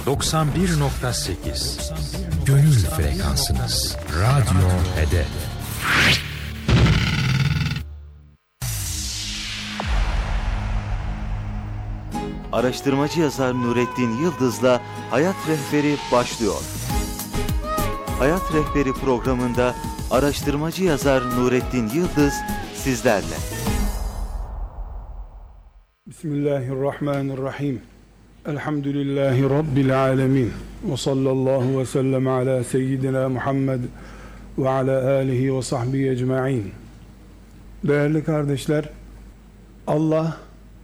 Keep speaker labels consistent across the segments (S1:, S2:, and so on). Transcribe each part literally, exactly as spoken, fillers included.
S1: doksan bir nokta sekiz Gönül frekansınız. Radyo Hedef.
S2: Araştırmacı yazar Nurettin Yıldız'la Hayat Rehberi başlıyor. Hayat Rehberi programında araştırmacı yazar Nurettin Yıldız sizlerle.
S3: Bismillahirrahmanirrahim. Elhamdülillahi Rabbil alemin. Ve sallallahu ve sellem ala seyyidina Muhammed ve ala alihi ve sahbihi ecma'in. Değerli kardeşler, Allah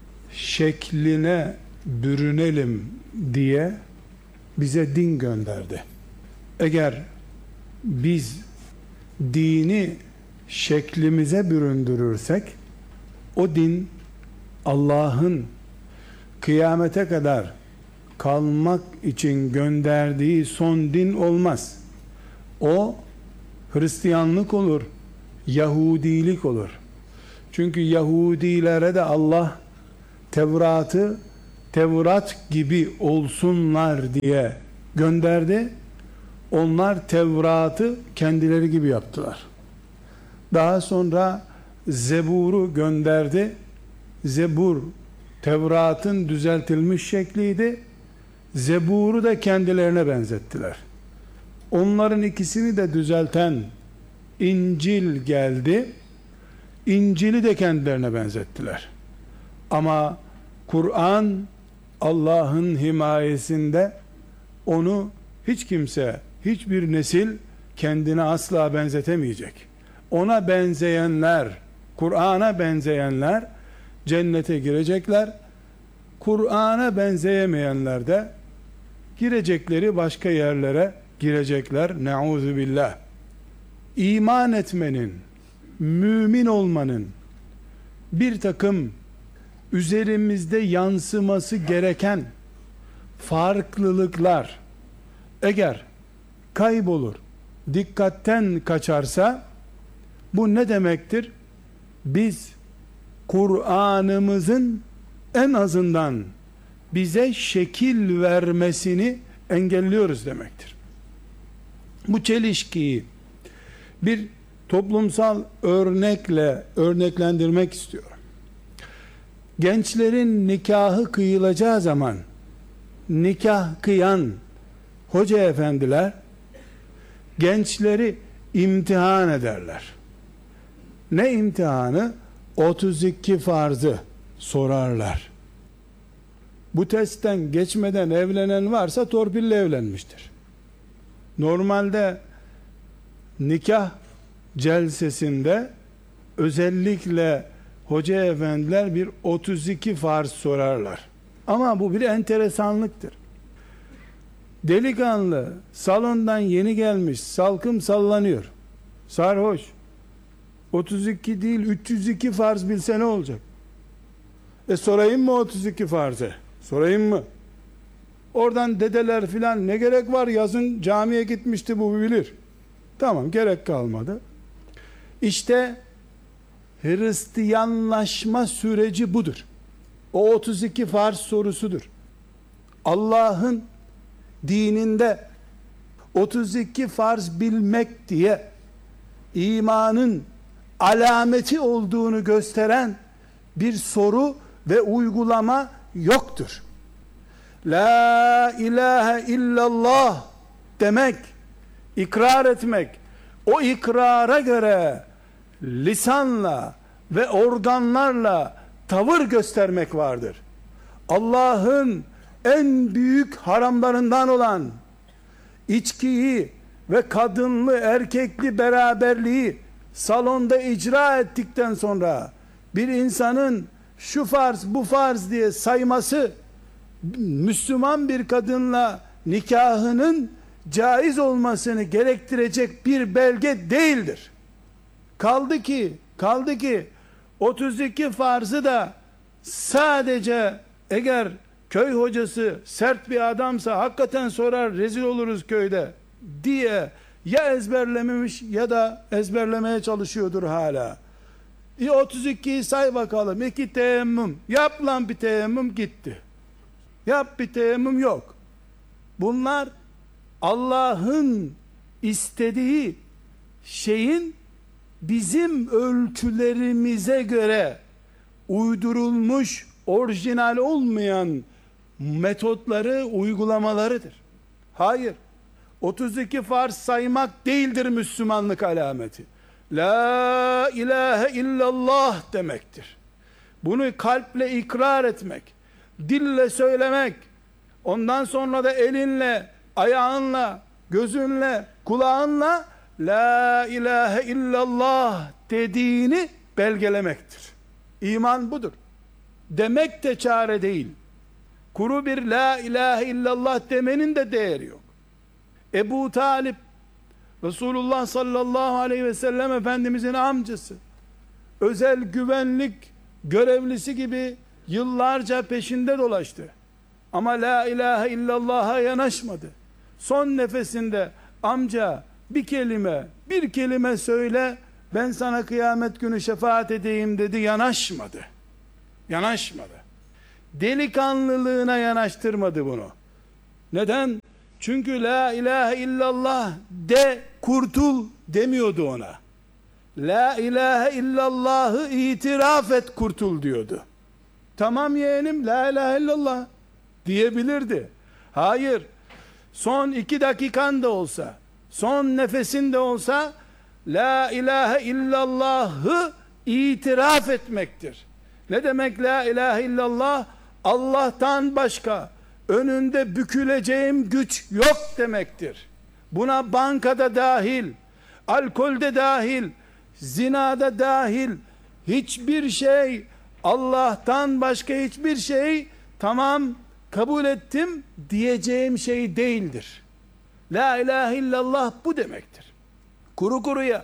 S3: şekline bürünelim diye bize din gönderdi. Eğer biz dini şeklimize büründürürsek, o din Allah'ın kıyamete kadar kalmak için gönderdiği son din olmaz. O Hristiyanlık olur, Yahudilik olur. Çünkü Yahudilere de Allah Tevrat'ı Tevrat gibi olsunlar diye gönderdi. Onlar Tevrat'ı kendileri gibi yaptılar. Daha sonra Zebur'u gönderdi. Zebur Tevrat'ın düzeltilmiş şekliydi. Zebur'u da kendilerine benzettiler. Onların ikisini de düzelten İncil geldi. İncil'i de kendilerine benzettiler. Ama Kur'an Allah'ın himayesinde, onu hiç kimse, hiçbir nesil kendine asla benzetemeyecek. Ona benzeyenler, Kur'an'a benzeyenler cennete girecekler. Kur'an'a benzeyemeyenler de girecekleri başka yerlere girecekler. Ne'ûzü billah. İman etmenin, mümin olmanın bir takım üzerimizde yansıması gereken farklılıklar eğer kaybolur, dikkatten kaçarsa, bu ne demektir? Biz Kur'an'ımızın en azından bize şekil vermesini engelliyoruz demektir. Bu çelişkiyi bir toplumsal örnekle örneklendirmek istiyorum. Gençlerin nikahı kıyılacağı zaman nikah kıyan hoca efendiler gençleri imtihan ederler. Ne imtihanı? otuz iki farzı sorarlar. Bu testten geçmeden evlenen varsa torpille evlenmiştir. Normalde nikah celsesinde özellikle hoca efendiler bir otuz iki farz sorarlar. Ama bu bir enteresanlıktır. Delikanlı salondan yeni gelmiş, salkım sallanıyor, sarhoş, otuz iki değil üç yüz iki farz bilse ne olacak? E sorayım mı otuz iki farzı? Sorayım mı? Oradan dedeler filan ne gerek var, yazın camiye gitmişti bu bilir. Tamam, gerek kalmadı. İşte Hristiyanlaşma süreci budur. O otuz iki farz sorusudur. Allah'ın dininde otuz iki farz bilmek diye imanın alameti olduğunu gösteren bir soru ve uygulama yoktur. La ilahe illallah demek, ikrar etmek, o ikrara göre lisanla ve organlarla tavır göstermek vardır. Allah'ın en büyük haramlarından olan içkiyi ve kadınlı erkekli beraberliği salonda icra ettikten sonra bir insanın şu farz bu farz diye sayması, Müslüman bir kadınla nikahının caiz olmasını gerektirecek bir belge değildir. Kaldı ki, kaldı ki otuz iki farzı da sadece eğer köy hocası sert bir adamsa hakikaten sorar, rezil oluruz köyde diye ya ezberlememiş ya da ezberlemeye çalışıyordur hala. E otuz ikiyi say bakalım. İki teyemmüm. Yap lan bir teyemmüm, gitti. Yap bir teyemmüm, yok. Bunlar Allah'ın istediği şeyin bizim ölçülerimize göre uydurulmuş, orijinal olmayan metotları, uygulamalarıdır. Hayır. otuz iki farz saymak değildir Müslümanlık alameti. La ilahe illallah demektir. Bunu kalple ikrar etmek, dille söylemek, ondan sonra da elinle, ayağınla, gözünle, kulağınla la ilahe illallah dediğini belgelemektir. İman budur. Demek de çare değil. Kuru bir la ilahe illallah demenin de değeri yok. Ebu Talip, Resulullah sallallahu aleyhi ve sellem Efendimizin amcası, özel güvenlik görevlisi gibi yıllarca peşinde dolaştı. Ama la ilahe illallah'a yanaşmadı. Son nefesinde amca bir kelime, bir kelime söyle, ben sana kıyamet günü şefaat edeyim dedi, yanaşmadı. Yanaşmadı. Delikanlılığına yanaştırmadı bunu. Neden? Çünkü la ilahe illallah de kurtul demiyordu ona. La ilahe illallahı itiraf et kurtul diyordu. Tamam yeğenim, la ilahe illallah diyebilirdi. Hayır, son iki dakikan da olsa, son nefesin de olsa la ilahe illallahı itiraf etmektir. Ne demek la ilahe illallah? Allah'tan başka önünde büküleceğim güç yok demektir. Buna bankada dahil, alkolde dahil, zinada dahil, hiçbir şey, Allah'tan başka hiçbir şey tamam kabul ettim diyeceğim şey değildir. La ilahe illallah bu demektir. Kuru kuruya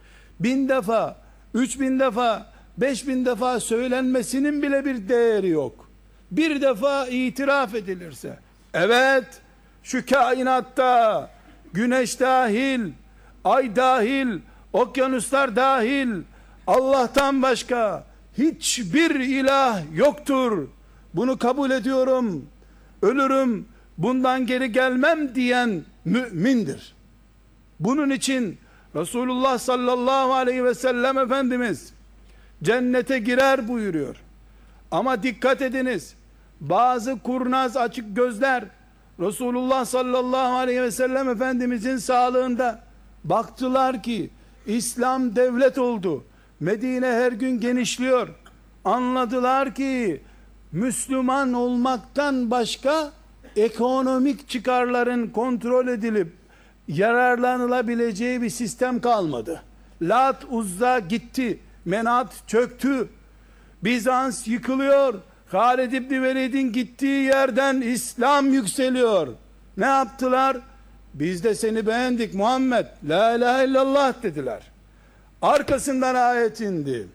S3: bin defa, üç bin defa, beş bin defa söylenmesinin bile bir değeri yok. Bir defa itiraf edilirse, evet şu kainatta güneş dahil, ay dahil, okyanuslar dahil, Allah'tan başka hiçbir ilah yoktur, bunu kabul ediyorum, ölürüm, bundan geri gelmem diyen mümindir. Bunun için Resulullah sallallahu aleyhi ve sellem Efendimiz cennete girer buyuruyor. Ama dikkat ediniz, bazı kurnaz açık gözler Resulullah sallallahu aleyhi ve sellem Efendimizin sağlığında baktılar ki İslam devlet oldu, Medine her gün genişliyor, anladılar ki Müslüman olmaktan başka ekonomik çıkarların kontrol edilip yararlanılabileceği bir sistem kalmadı. Lat Uzza gitti, Menat çöktü, Bizans yıkılıyor, Halid İbni Velid'in gittiği yerden İslam yükseliyor. Ne yaptılar? Biz de seni beğendik Muhammed, la ilahe illallah dediler. Arkasından ayet indi.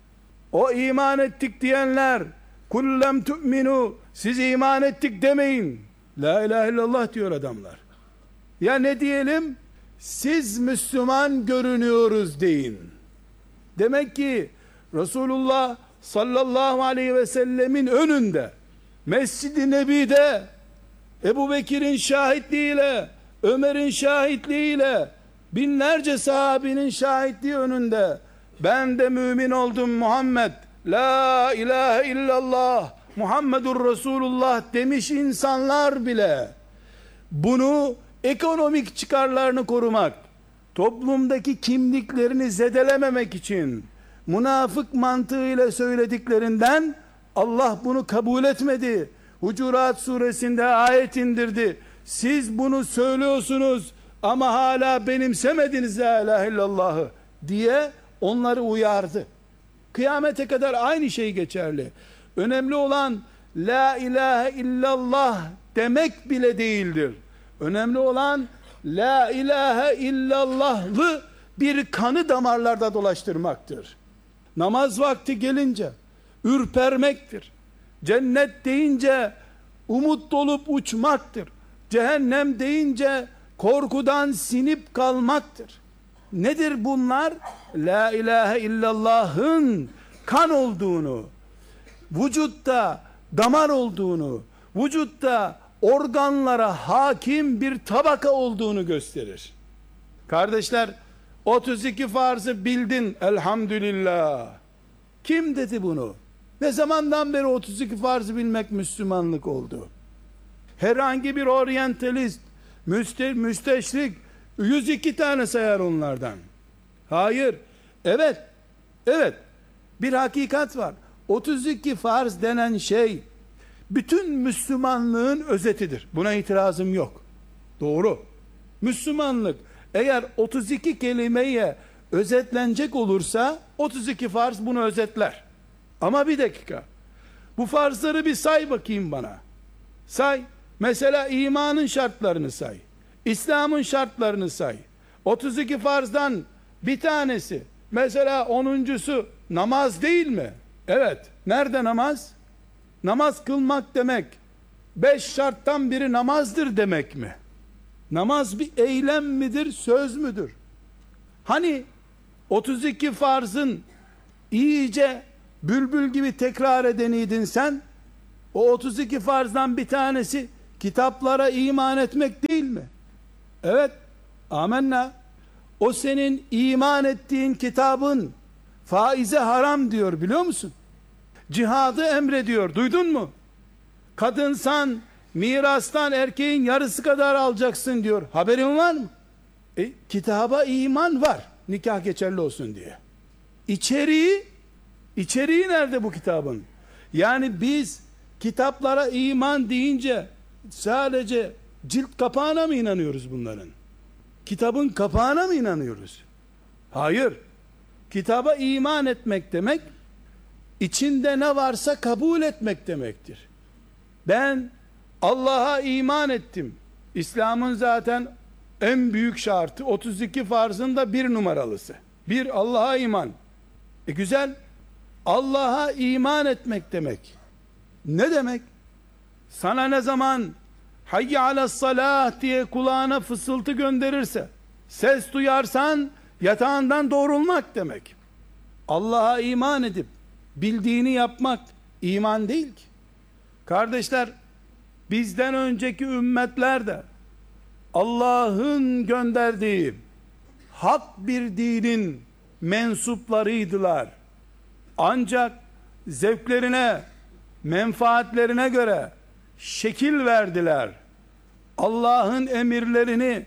S3: O iman ettik diyenler, kullem tu'minu, siz iman ettik demeyin, la ilahe illallah diyor adamlar. Ya ne diyelim? Siz Müslüman görünüyoruz deyin. Demek ki Resulullah sallallahu aleyhi ve sellemin önünde, Mescid-i Nebi'de, Ebu Bekir'in şahitliğiyle, Ömer'in şahitliğiyle, binlerce sahabinin şahitliği önünde, ben de mümin oldum Muhammed, la ilahe illallah, Muhammedur Resulullah demiş insanlar bile, bunu ekonomik çıkarlarını korumak, toplumdaki kimliklerini zedelememek için, münafık mantığıyla söylediklerinden Allah bunu kabul etmedi. Hucurat suresinde ayet indirdi. Siz bunu söylüyorsunuz ama hala benimsemediniz la ilahe illallahı diye onları uyardı. Kıyamete kadar aynı şey geçerli. Önemli olan la ilahe illallah demek bile değildir. Önemli olan la ilahe illallahlı bir kanı damarlarda dolaştırmaktır. Namaz vakti gelince ürpermektir. Cennet deyince umut dolup uçmaktır. Cehennem deyince korkudan sinip kalmaktır. Nedir bunlar? La ilahe illallah'ın kan olduğunu, vücutta damar olduğunu, vücutta organlara hakim bir tabaka olduğunu gösterir. Kardeşler, otuz iki farzı bildin elhamdülillah. Kim dedi bunu? Ne zamandan beri otuz iki farzı bilmek Müslümanlık oldu? Herhangi bir oryantalist, müste, müsteşrik yüz iki tane sayar onlardan. Hayır. Evet. Evet. Bir hakikat var. otuz iki farz denen şey bütün Müslümanlığın özetidir. Buna itirazım yok. Doğru. Müslümanlık eğer otuz iki kelimeye özetlenecek olursa otuz iki farz bunu özetler. Ama bir dakika. Bu farzları bir say bakayım bana. Say. Mesela imanın şartlarını say. İslam'ın şartlarını say. otuz iki farzdan bir tanesi, mesela onuncusu namaz değil mi? Evet. Nerede namaz? Namaz kılmak demek, beş şarttan biri namazdır demek mi? Namaz bir eylem midir, söz müdür? Hani otuz iki farzın iyice bülbül gibi tekrar edeniydin sen? O otuz iki farzdan bir tanesi kitaplara iman etmek değil mi? Evet. Amenna. O senin iman ettiğin kitabın faize haram diyor, biliyor musun? Cihadı emrediyor, duydun mu? Kadınsan mirastan erkeğin yarısı kadar alacaksın diyor. Haberin var mı? E, kitaba iman var, nikah geçerli olsun diye. İçeriği, içeriği nerede bu kitabın? Yani biz kitaplara iman deyince sadece cilt kapağına mı inanıyoruz bunların? Kitabın kapağına mı inanıyoruz? Hayır. Kitaba iman etmek demek, içinde ne varsa kabul etmek demektir. Ben Allah'a iman ettim. İslam'ın zaten en büyük şartı, otuz iki farzın da bir numaralısı. Bir, Allah'a iman. E güzel. Allah'a iman etmek demek. Ne demek? Sana ne zaman hayy alas salah diye kulağına fısıltı gönderirse, ses duyarsan yatağından doğrulmak demek. Allah'a iman edip bildiğini yapmak iman değil ki. Kardeşler, bizden önceki ümmetler de Allah'ın gönderdiği hak bir dinin mensuplarıydılar. Ancak zevklerine, menfaatlerine göre şekil verdiler. Allah'ın emirlerini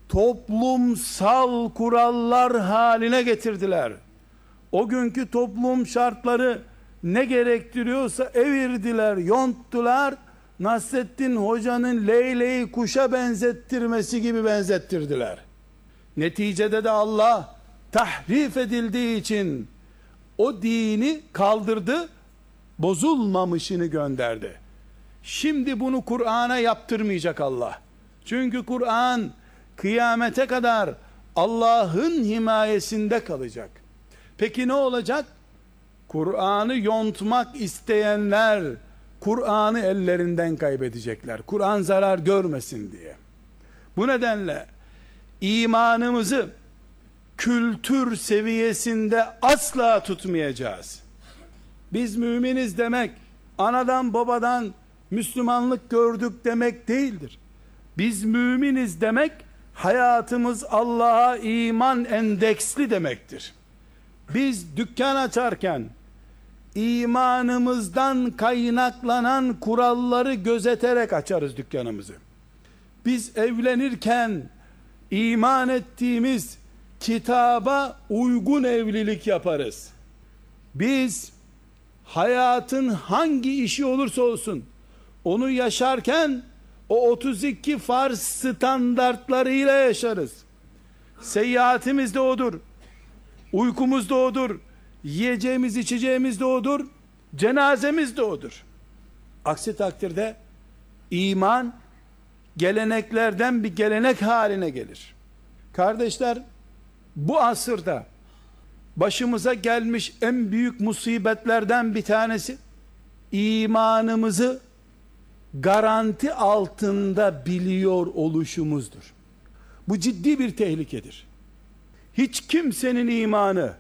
S3: toplumsal kurallar haline getirdiler. O günkü toplum şartları ne gerektiriyorsa evirdiler, yonttular. Nasrettin Hoca'nın leyleği kuşa benzettirmesi gibi benzettirdiler. Neticede de Allah tahrif edildiği için o dini kaldırdı, bozulmamışını gönderdi. Şimdi bunu Kur'an'a yaptırmayacak Allah. Çünkü Kur'an kıyamete kadar Allah'ın himayesinde kalacak. Peki ne olacak? Kur'an'ı yontmak isteyenler Kur'an'ı ellerinden kaybedecekler. Kur'an zarar görmesin diye. Bu nedenle imanımızı kültür seviyesinde asla tutmayacağız. Biz müminiz demek, anadan babadan Müslümanlık gördük demek değildir. Biz müminiz demek, hayatımız Allah'a iman endeksli demektir. Biz dükkan açarken, imanımızdan kaynaklanan kuralları gözeterek açarız dükkanımızı. Biz evlenirken, iman ettiğimiz kitaba uygun evlilik yaparız. Biz hayatın hangi işi olursa olsun onu yaşarken o otuz iki farz standartlarıyla yaşarız. Seyahatimiz de odur. Uykumuz da odur. Yiyeceğimiz, içeceğimiz de odur. Cenazemiz de odur. Aksi takdirde iman geleneklerden bir gelenek haline gelir. Kardeşler, bu asırda başımıza gelmiş en büyük musibetlerden bir tanesi imanımızı garanti altında biliyor oluşumuzdur. Bu ciddi bir tehlikedir. Hiç kimsenin imanı,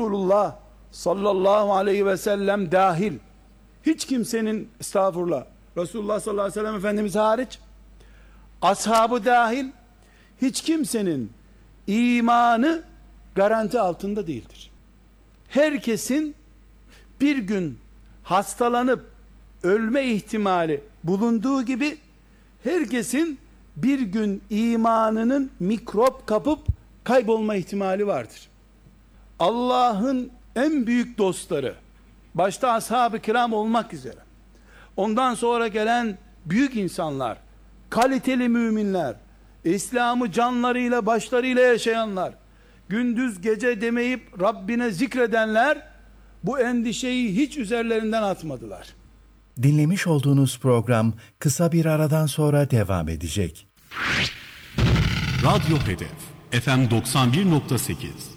S3: Resulullah sallallahu aleyhi ve sellem dahil, hiç kimsenin, estağfurullah, Resulullah sallallahu aleyhi ve sellem Efendimiz hariç, ashabı dahil hiç kimsenin imanı garanti altında değildir. Herkesin bir gün hastalanıp ölme ihtimali bulunduğu gibi, herkesin bir gün imanının mikrop kapıp kaybolma ihtimali vardır. Allah'ın en büyük dostları, başta ashab-ı kiram olmak üzere, ondan sonra gelen büyük insanlar, kaliteli müminler, İslam'ı canlarıyla başlarıyla yaşayanlar, gündüz gece demeyip Rabbine zikredenler, bu endişeyi hiç üzerlerinden atmadılar.
S4: Dinlemiş olduğunuz program kısa bir aradan sonra devam edecek.
S5: Radyo Hedef F M doksan bir nokta sekiz